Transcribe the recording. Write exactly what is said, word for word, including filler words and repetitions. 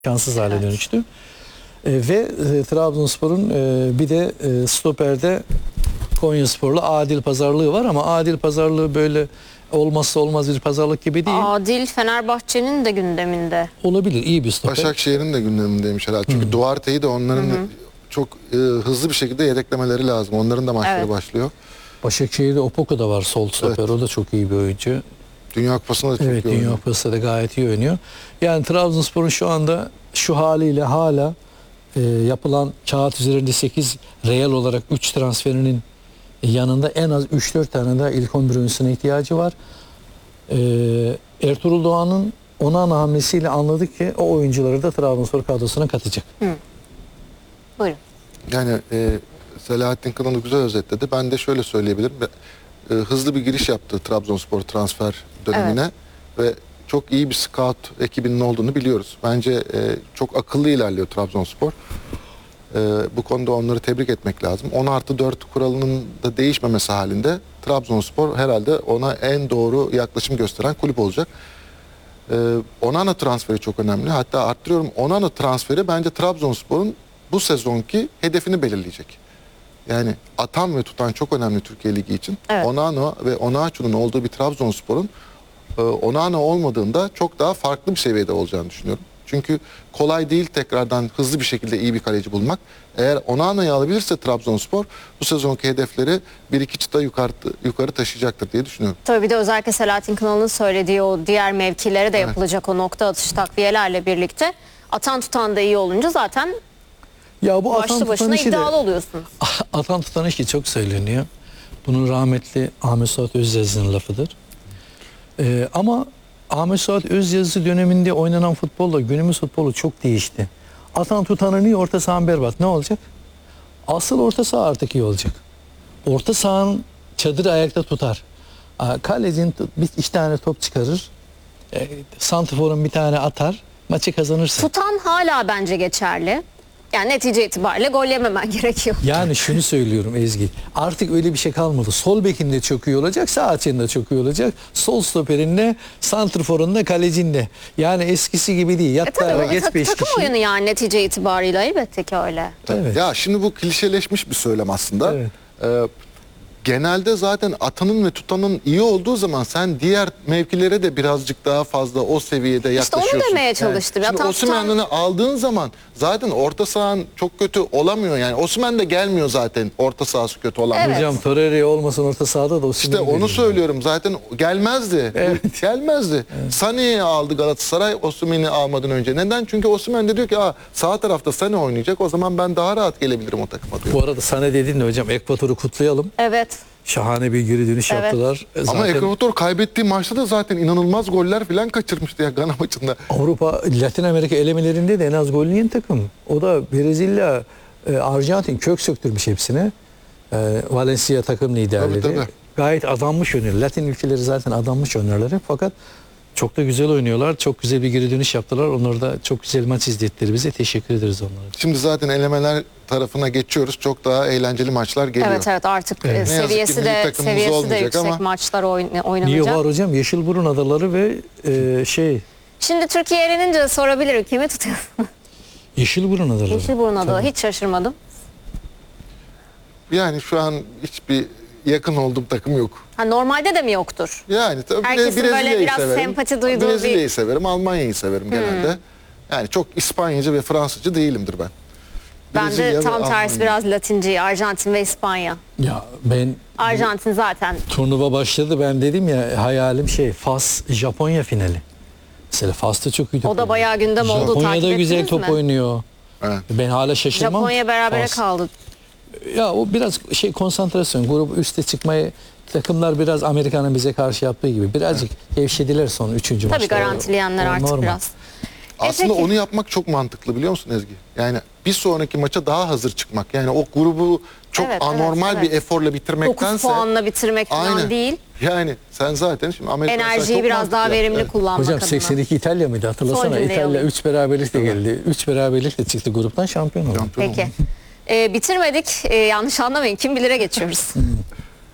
şanssız hale Evet. dönüştü. E, ve e, Trabzonspor'un e, bir de e, stoperde Konyaspor'la Adil Pazarlığı var ama Adil Pazarlığı böyle olmazsa olmaz bir pazarlık gibi değil. Adil Fenerbahçe'nin de gündeminde. Olabilir, iyi bir stoper. Başakşehir'in de gündemindeymiş herhalde. Çünkü Hı. Duarte'yi de onların da çok e, hızlı bir şekilde yedeklemeleri lazım. Onların da maçları Evet. başlıyor. Başakşehir'de Opoku da var, sol stoper. Evet. O da çok iyi bir oyuncu. Dünya Kupası'nda da çok Evet, iyi Dünya oynuyor. Kupası'nda da gayet iyi oynuyor. Yani Trabzonspor'un şu anda şu haliyle hala e, yapılan kağıt üzerinde sekiz, reel olarak üç transferinin yanında en az üç dört tane daha ilk on bir oyuncusuna ihtiyacı var. E, Ertuğrul Doğan'ın Onana hamlesiyle anladık ki o oyuncuları da Trabzonspor kadrosuna katacak. Buyurun. Yani e, Selahattin Kınalı güzel özetledi. Ben de şöyle söyleyebilirim. E, hızlı bir giriş yaptı Trabzonspor transfer dönemine ve çok iyi bir scout ekibinin olduğunu biliyoruz. Bence e, çok akıllı ilerliyor Trabzonspor. E, bu konuda onları tebrik etmek lazım. on artı dört kuralının da değişmemesi halinde Trabzonspor herhalde ona en doğru yaklaşım gösteren kulüp olacak. E, Onana transferi çok önemli. Hatta arttırıyorum, Onana transferi bence Trabzonspor'un bu sezonki hedefini belirleyecek. Yani atan ve tutan çok önemli Türkiye Ligi için. Evet. Onana ve Onaçu'nun olduğu bir Trabzonspor'un e, Onana olmadığında çok daha farklı bir seviyede olacağını düşünüyorum. Çünkü kolay değil tekrardan hızlı bir şekilde iyi bir kaleci bulmak. Eğer Onana'yı alabilirse Trabzonspor bu sezonki hedefleri bir iki çıta yukarı, yukarı taşıyacaktır diye düşünüyorum. Tabii bir de özellikle Selahattin Kınalı'nın söylediği o diğer mevkilere de Evet. yapılacak o nokta atış takviyelerle birlikte atan tutan da iyi olunca zaten Ya bu atan başlı tutan başına işi de, iddialı oluyorsun. atan tutan işi çok söyleniyor. Bunun rahmetli Ahmet Suat Özyazı'nın lafıdır. Ee, ama Ahmet Suat Özyazı döneminde oynanan futbolla günümüz futbolu çok değişti. Atan tutanın iyi, orta sahan berbat. Ne olacak? Asıl orta saha artık iyi olacak. Orta sahanın çadırı ayakta tutar. Aa, Kalecinin t- bir iki tane top çıkarır. E, santrforun bir tane atar. Maçı kazanırsın. Tutan hala bence geçerli. Yani netice itibariyle gol yememen gerekiyor. Yani şunu söylüyorum Ezgi. Artık öyle bir şey kalmadı. Sol bekinde çok iyi olacak, sağ açığında çok iyi olacak. Sol stoperinde, santrforunda, kalecinde. Yani eskisi gibi değil. E Yatta tabii geç ta- beş takım kişi. oyunu yani netice itibariyle elbette ki öyle. Evet. Ya şimdi bu klişeleşmiş bir söylem aslında. Evet. Ee, genelde zaten atanın ve tutanın iyi olduğu zaman sen diğer mevkilere de birazcık daha fazla o seviyede İşte yaklaşıyorsun. onu demeye çalıştım. Şimdi Atan Osimhen'i aldığın zaman zaten orta sahan çok kötü olamıyor yani. Osimhen de gelmiyor zaten orta sahası kötü olan. Evet. Hocam Torreira olmasın orta sahada da o İşte onu söylüyorum, zaten gelmezdi. Evet. Gelmezdi. Sané'yi aldı Galatasaray Osimhen'i almadan önce. Neden? Çünkü Osimhen de diyor ki Aa, sağ tarafta Sané oynayacak, o zaman ben daha rahat gelebilirim o takıma diyor. Bu arada sana dedin de hocam Ekvator'u kutlayalım. Evet. Şahane bir geri dönüş Evet. yaptılar. E, Ama Zaten Ekvator kaybettiği maçta da zaten inanılmaz goller falan kaçırmıştı ya Gana maçında. Avrupa, Latin Amerika elemelerinde de en az gol yiyen takım. O da Brezilya, e, Arjantin kök söktürmüş hepsine. E, Valencia takım liderleri. Tabii, tabii. Gayet adanmış oynuyor. Latin ülkeleri zaten adanmış oynuyorlar hep. Fakat çok da güzel oynuyorlar. Çok güzel bir geri dönüş yaptılar. Onları da çok güzel maç izlettiler bize. Teşekkür ederiz onlara. Şimdi zaten elemeler tarafına geçiyoruz. Çok daha eğlenceli maçlar geliyor. Evet evet artık Evet. e, Ne yazık ki seviyesi milli de takımımız seviyesi de olmayacak yüksek ama- maçlar oyn- Niye oynanacak. var hocam? Yeşilburun adaları ve e, şey Şimdi Türkiye elenince sorabilirim kimi tutuyorsun? Yeşilburun adaları. Yeşilburun Adalı Tabii. hiç şaşırmadım. Yani şu an hiçbir yakın olduğum takım yok. Ha, normalde de mi yoktur? Yani tabii Herkesin böyle Brezilya'yı biraz severim. sempati duyduğu Brezilya'yı bir- Hmm. severim, Almanya'yı severim genelde. Yani çok İspanyacı ve Fransızcı değilimdir ben. Ben Brezilya de ve tam tersi Almanya. biraz Latinci, Arjantin ve İspanya. Ya ben Arjantin zaten turnuva başladı, ben dedim ya hayalim şey Fas Japonya finali. Mesela Fas'ta çok iyi top o da oynuyor. bayağı gündem oldu. Japonya'da takip güzel ettiniz top mi? oynuyor. Evet. Ben hala şaşırmam. Japonya berabere Fas. kaldı. Ya o biraz şey konsantrasyon, grup üste çıkmayı takımlar biraz Amerika'nın bize karşı yaptığı gibi birazcık gevşediler son üçüncü maçta. Tabii garantileyenler O artık normal. biraz. Aslında peki. onu yapmak çok mantıklı, biliyor musun Ezgi? Yani bir sonraki maça daha hazır çıkmak. Yani o grubu çok Evet, anormal evet, bir evet. eforla bitirmektense. dokuz puanla bitirmek falan Aynen. değil. Yani sen zaten şimdi Amerika Enerjiyi biraz daha verimli kullanmak Hocam adına. seksen iki İtalya mıydı hatırlasana? Son cümleyi İtalya alayım. üç beraberlikle geldi. üç beraberlikle çıktı gruptan, şampiyon oldu. Şampiyon Peki. oldu. Ee, bitirmedik. Ee, yanlış anlamayın. Kim bilire geçiyoruz.